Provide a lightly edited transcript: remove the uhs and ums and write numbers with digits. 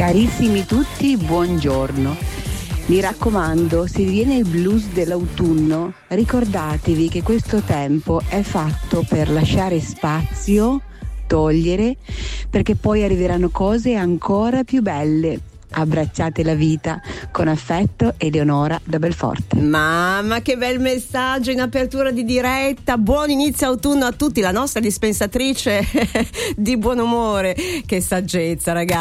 Carissimi tutti, buongiorno. Mi raccomando, se viene il blues dell'autunno, ricordatevi che questo tempo è fatto per lasciare spazio, togliere, perché poi arriveranno cose ancora più belle. Abbracciate la vita con affetto, Eleonora da Belforte. Mamma, che bel messaggio in apertura di diretta. Buon inizio autunno a tutti, la nostra dispensatrice di buon umore. Che saggezza, ragazzi.